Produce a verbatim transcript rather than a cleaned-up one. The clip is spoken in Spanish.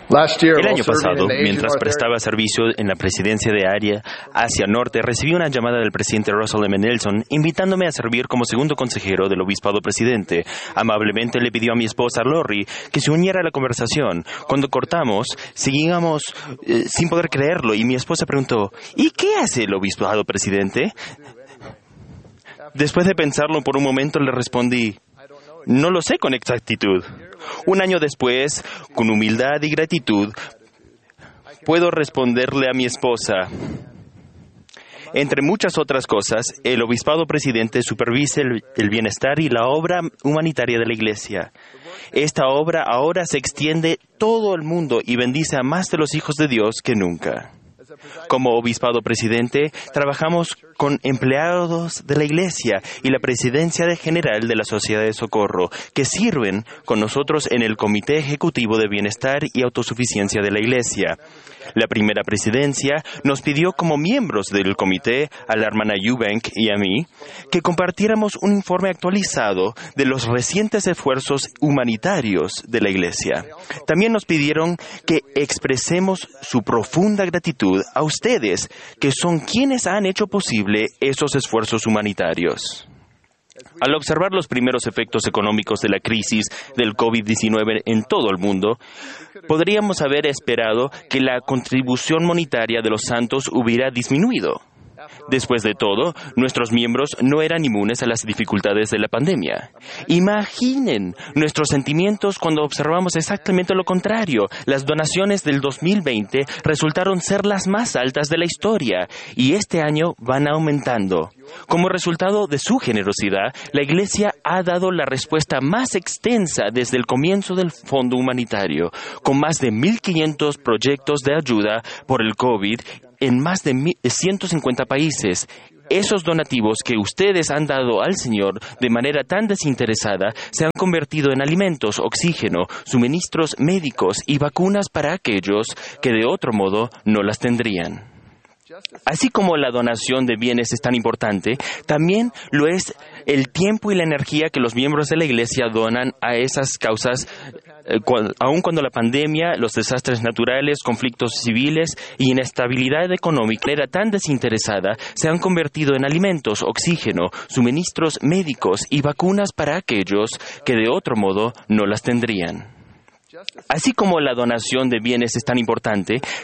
El año pasado, mientras prestaba servicio en la presidencia de área Asia Norte, recibí una llamada del presidente Russell M. Nelson invitándome a servir como segundo consejero del obispado presidente. Amablemente le pidió a mi esposa Lori que se uniera a la conversación. Cuando cortamos, seguíamos eh, sin poder creerlo y mi esposa preguntó, ¿y qué hace el obispado presidente? Después de pensarlo por un momento le respondí, no lo sé con exactitud. Un año después, con humildad y gratitud, puedo responderle a mi esposa. Entre muchas otras cosas, el obispado presidente supervisa el, el bienestar y la obra humanitaria de la Iglesia. Esta obra ahora se extiende todo el mundo y bendice a más de los hijos de Dios que nunca. Como obispado presidente, trabajamos con empleados de la Iglesia y la Presidencia de General de la Sociedad de Socorro, que sirven con nosotros en el Comité Ejecutivo de Bienestar y Autosuficiencia de la Iglesia. La primera presidencia nos pidió como miembros del comité, a la hermana Eubank y a mí, que compartiéramos un informe actualizado de los recientes esfuerzos humanitarios de la Iglesia. También nos pidieron que expresemos su profunda gratitud a ustedes, que son quienes han hecho posible esos esfuerzos humanitarios. Al observar los primeros efectos económicos de la crisis del COVID diecinueve en todo el mundo, podríamos haber esperado que la contribución monetaria de los santos hubiera disminuido. Después de todo, nuestros miembros no eran inmunes a las dificultades de la pandemia. Imaginen nuestros sentimientos cuando observamos exactamente lo contrario. Las donaciones del dos mil veinte resultaron ser las más altas de la historia y este año van aumentando. Como resultado de su generosidad, la Iglesia ha dado la respuesta más extensa desde el comienzo del Fondo Humanitario, con más de mil quinientos proyectos de ayuda por el COVID en más de ciento cincuenta países. Esos donativos que ustedes han dado al Señor de manera tan desinteresada se han convertido en alimentos, oxígeno, suministros médicos y vacunas para aquellos que de otro modo no las tendrían. Así como la donación de bienes es tan importante, también lo es el tiempo y la energía que los miembros de la Iglesia donan a esas causas, eh, cu- aun cuando la pandemia, los desastres naturales, conflictos civiles y inestabilidad económica era tan desinteresada, se han convertido en alimentos, oxígeno, suministros médicos y vacunas para aquellos que de otro modo no las tendrían. Así como la donación de bienes es tan importante,